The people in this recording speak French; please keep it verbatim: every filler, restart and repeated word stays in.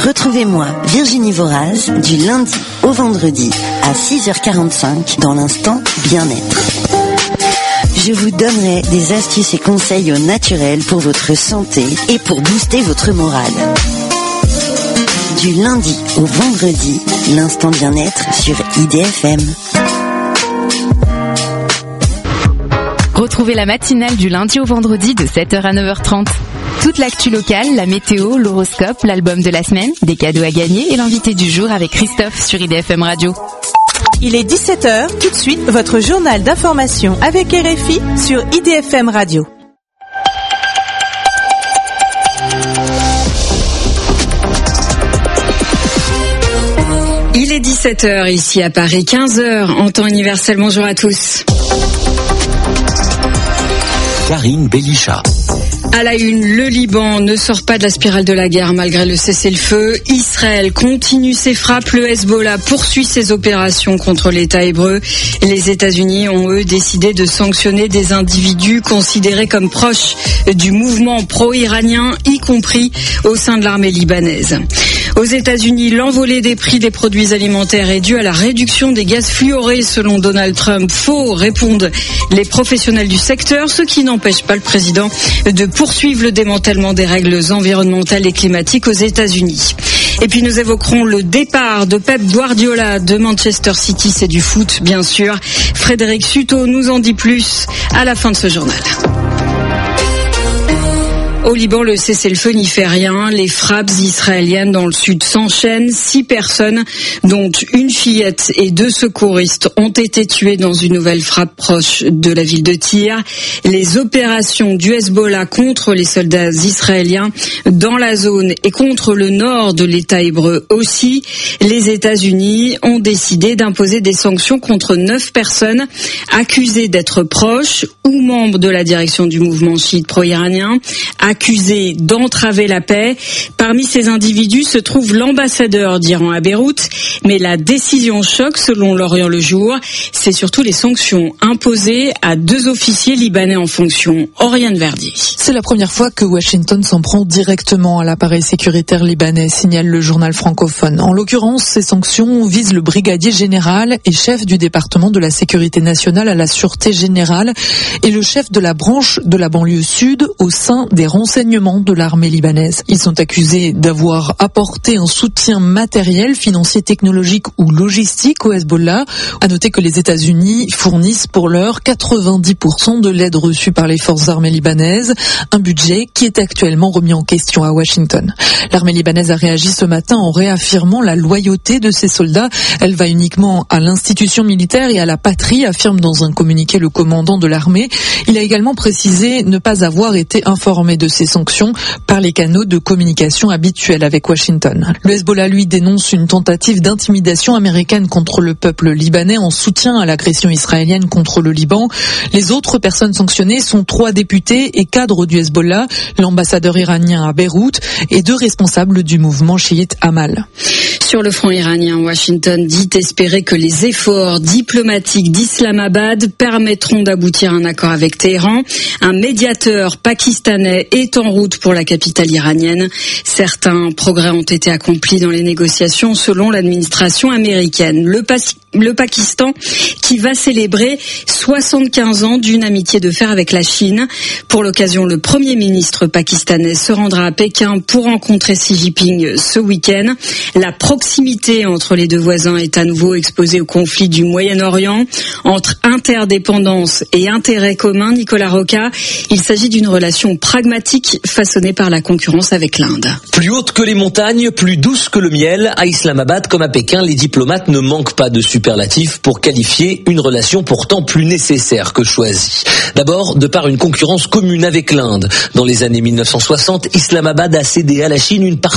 Retrouvez-moi, Virginie Voraz, du lundi au vendredi à six heures quarante-cinq dans l'instant bien-être. Je vous donnerai des astuces et conseils au naturel pour votre santé et pour booster votre morale. Du lundi au vendredi, l'instant bien-être sur I D F M. Retrouvez la matinale du lundi au vendredi de sept heures à neuf heures trente. Toute l'actu locale, la météo, l'horoscope, l'album de la semaine, des cadeaux à gagner et l'invité du jour avec Christophe sur I D F M Radio. Il est dix-sept heures, tout de suite, votre journal d'information avec R F I sur I D F M Radio. Il est dix-sept heures ici à Paris, quinze heures en temps universel. Bonjour à tous. Karine Bélichat. À la une, le Liban ne sort pas de la spirale de la guerre malgré le cessez-le-feu. Israël continue ses frappes. Le Hezbollah poursuit ses opérations contre l'État hébreu. Les États-Unis ont, eux, décidé de sanctionner des individus considérés comme proches du mouvement pro-iranien, y compris au sein de l'armée libanaise. Aux États-Unis, l'envolée des prix des produits alimentaires est due à la réduction des gaz fluorés, selon Donald Trump. Faux, répondent les professionnels du secteur, ce qui n'empêche pas le président de poursuivre le démantèlement des règles environnementales et climatiques aux États-Unis. Et puis nous évoquerons le départ de Pep Guardiola de Manchester City, c'est du foot bien sûr. Frédéric Suto nous en dit plus à la fin de ce journal. Au Liban, le cessez-le-feu n'y fait rien. Les frappes israéliennes dans le sud s'enchaînent. Six personnes, dont une fillette et deux secouristes, ont été tuées dans une nouvelle frappe proche de la ville de Tyr. Les opérations du Hezbollah contre les soldats israéliens dans la zone et contre le nord de l'État hébreu aussi. Les États-Unis ont décidé d'imposer des sanctions contre neuf personnes accusées d'être proches ou membres de la direction du mouvement chiite pro-iranien, accusés d'entraver la paix. Parmi ces individus se trouve l'ambassadeur d'Iran à Beyrouth. Mais la décision choque, selon l'Orient le Jour. C'est surtout les sanctions imposées à deux officiers libanais en fonction. Oriane Verdier. C'est la première fois que Washington s'en prend directement à l'appareil sécuritaire libanais, signale le journal francophone. En l'occurrence, ces sanctions visent le brigadier général et chef du département de la sécurité nationale à la Sûreté générale et le chef de la branche de la banlieue sud au sein des renseignements de l'armée libanaise. Ils sont accusés d'avoir apporté un soutien matériel, financier, technologique ou logistique au Hezbollah. À noter que les États-Unis fournissent pour l'heure quatre-vingt-dix pour cent de l'aide reçue par les forces armées libanaises, un budget qui est actuellement remis en question à Washington. L'armée libanaise a réagi ce matin en réaffirmant la loyauté de ses soldats. Elle va uniquement à l'institution militaire et à la patrie, affirme dans un communiqué le commandant de l'armée. Il a également précisé ne pas avoir été informé de ces sanctions par les canaux de communication habituels avec Washington. Le Hezbollah, lui, dénonce une tentative d'intimidation américaine contre le peuple libanais en soutien à l'agression israélienne contre le Liban. Les autres personnes sanctionnées sont trois députés et cadres du Hezbollah, l'ambassadeur iranien à Beyrouth et deux responsables du mouvement chiite Amal. Sur le front iranien, Washington dit espérer que les efforts diplomatiques d'Islamabad permettront d'aboutir à un accord avec Téhéran. Un médiateur pakistanais est en route pour la capitale iranienne. Certains progrès ont été accomplis dans les négociations selon l'administration américaine. Le, Pas- le Pakistan qui va célébrer soixante-quinze ans d'une amitié de fer avec la Chine. Pour l'occasion, le Premier ministre pakistanais se rendra à Pékin pour rencontrer Xi Jinping ce week-end. La proximité entre les deux voisins est à nouveau exposée au conflit du Moyen-Orient. Entre interdépendance et intérêt commun, Nicolas Roca, il s'agit d'une relation pragmatique façonnée par la concurrence avec l'Inde. Plus haute que les montagnes, plus douce que le miel, à Islamabad comme à Pékin, les diplomates ne manquent pas de superlatifs pour qualifier une relation pourtant plus nécessaire que choisie. D'abord, de par une concurrence commune avec l'Inde. Dans les années mille neuf cent soixante, Islamabad a cédé à la Chine une partie